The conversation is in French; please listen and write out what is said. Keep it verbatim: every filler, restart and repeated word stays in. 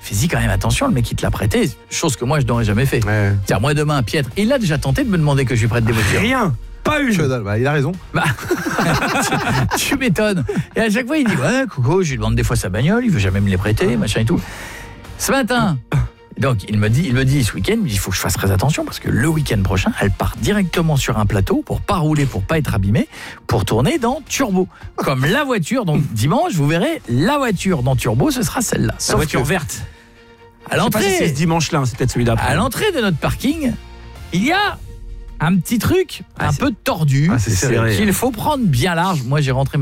fais-y quand même attention, le mec qui te l'a prêté, chose que moi je n'aurais jamais fait. Ouais. Tiens, moi demain, Pietre, il a déjà tenté de me demander que je lui prête des voitures. Rien. Pas une. Bah, il a raison. Bah, tu, tu m'étonnes. Et à chaque fois, il dit ouais, Coco, je lui demande des fois sa bagnole, il veut jamais me les prêter, machin et tout. Ce matin, donc il me dit, il me dit ce week-end, il faut que je fasse très attention parce que le week-end prochain, elle part directement sur un plateau pour pas rouler, pour pas être abîmée, pour tourner dans Turbo. Comme la voiture. Donc dimanche, vous verrez la voiture dans Turbo, ce sera celle-là. La voiture que, verte. À l'entrée, je sais pas si c'est ce dimanche-là, c'est peut-être celui d'après. À l'entrée de notre parking, il y a un petit truc ah, un peu tordu ah, c'est serré. qu'il faut prendre bien large. Moi, j'ai rentré ma